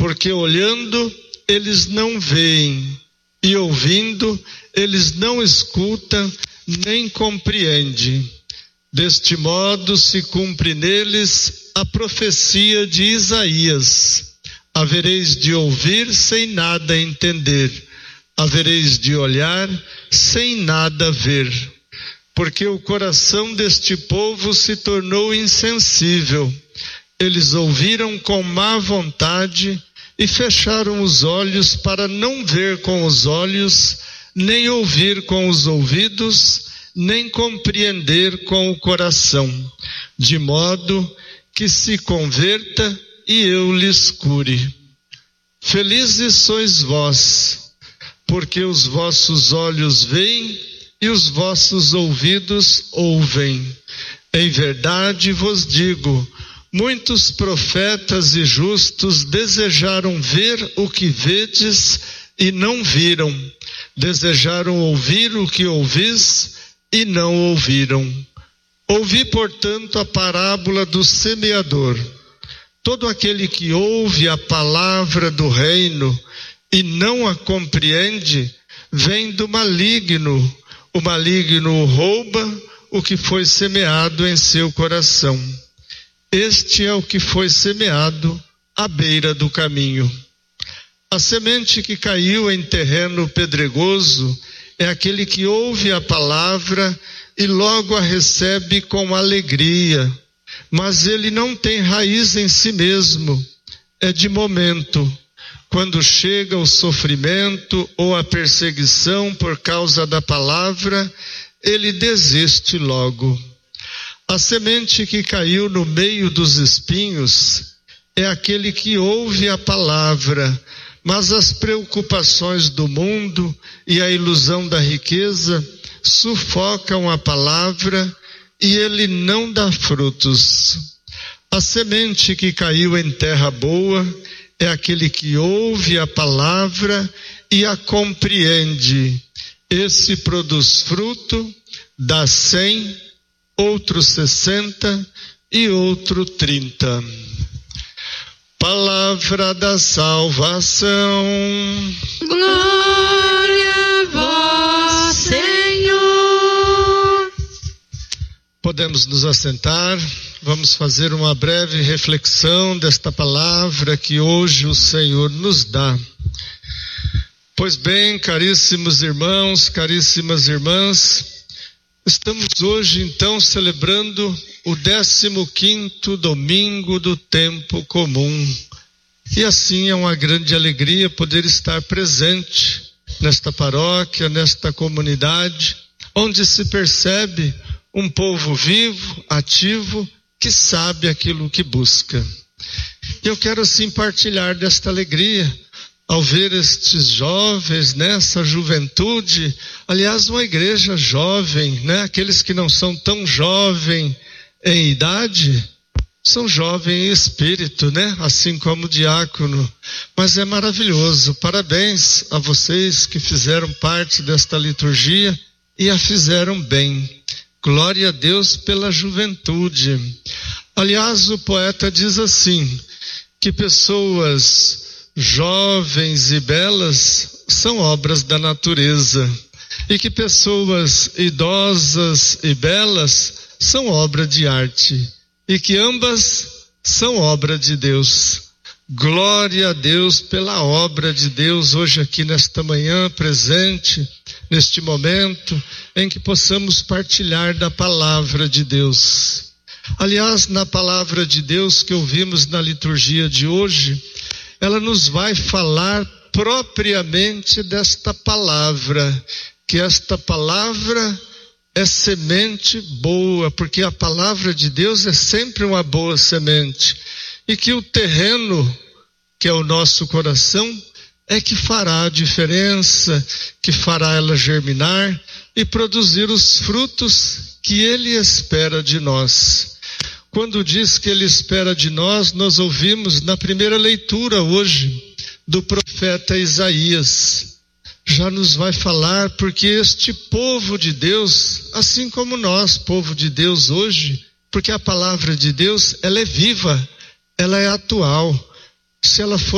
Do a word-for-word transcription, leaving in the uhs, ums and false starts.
porque olhando eles não veem, e ouvindo eles não escutam nem compreendem. Deste modo se cumpre neles a profecia de Isaías: havereis de ouvir sem nada entender, havereis de olhar sem nada ver, porque o coração deste povo se tornou insensível. Eles ouviram com má vontade e fecharam os olhos para não ver com os olhos, nem ouvir com os ouvidos, nem compreender com o coração, de modo que se converta e eu lhes cure. Felizes sois vós, porque os vossos olhos veem e os vossos ouvidos ouvem. Em verdade vos digo, muitos profetas e justos desejaram ver o que vedes e não viram, desejaram ouvir o que ouvis e não ouviram. Ouvi, portanto, a parábola do semeador. Todo aquele que ouve a palavra do reino e não a compreende, vem do maligno. O maligno rouba o que foi semeado em seu coração. Este é o que foi semeado à beira do caminho. A semente que caiu em terreno pedregoso é aquele que ouve a palavra e logo a recebe com alegria, mas ele não tem raiz em si mesmo, é de momento. Quando chega o sofrimento ou a perseguição por causa da palavra, ele desiste logo. A semente que caiu no meio dos espinhos é aquele que ouve a palavra, mas as preocupações do mundo e a ilusão da riqueza sufocam a palavra e ele não dá frutos. A semente que caiu em terra boa é aquele que ouve a palavra e a compreende. Esse produz fruto, dá cem, outro sessenta e outro trinta. Palavra da salvação. Glória a vós, Senhor. Podemos nos assentar. Vamos fazer uma breve reflexão desta palavra que hoje o Senhor nos dá. Pois bem, caríssimos irmãos, caríssimas irmãs, estamos hoje então celebrando o décimo quinto domingo do tempo comum. E assim é uma grande alegria poder estar presente nesta paróquia, nesta comunidade, onde se percebe um povo vivo, ativo, que sabe aquilo que busca. E eu quero assim partilhar desta alegria ao ver estes jovens, nessa juventude, aliás, uma igreja jovem, né? Aqueles que não são tão jovens em idade, são jovens em espírito, né? Assim como o diácono. Mas é maravilhoso. Parabéns a vocês que fizeram parte desta liturgia e a fizeram bem. Glória a Deus pela juventude. Aliás, o poeta diz assim, que pessoas jovens e belas são obras da natureza, e que pessoas idosas e belas são obra de arte, e que ambas são obra de Deus. Glória a Deus pela obra de Deus hoje aqui nesta manhã presente, neste momento em que possamos partilhar da palavra de Deus. Aliás, na palavra de Deus que ouvimos na liturgia de hoje, ela nos vai falar propriamente desta palavra, que esta palavra é semente boa, porque a palavra de Deus é sempre uma boa semente, e que o terreno, que é o nosso coração, é que fará a diferença, que fará ela germinar e produzir os frutos que Ele espera de nós. Quando diz que Ele espera de nós, nós ouvimos na primeira leitura hoje do profeta Isaías. Já nos vai falar, porque este povo de Deus, assim como nós, povo de Deus hoje, porque a palavra de Deus, ela é viva, ela é atual. Se ela for